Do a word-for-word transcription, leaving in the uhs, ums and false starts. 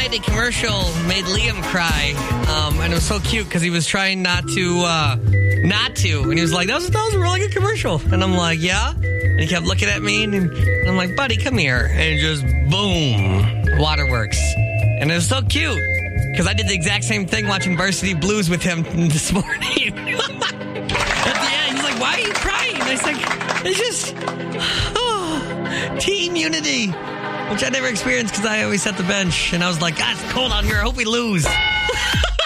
the commercial made Liam cry, um, and it was so cute because he was trying not to, uh, not to, and he was like, that was, that was a really good commercial. And I'm like, yeah? And he kept looking at me, and, and I'm like, buddy, come here. And it just, boom, waterworks. And it was so cute because I did the exact same thing watching Varsity Blues with him this morning. At the end, he's like, why are you crying? And I was like, it's just, oh, team unity. Which I never experienced because I always set the bench. And I was like, God, it's cold out here. I hope we lose.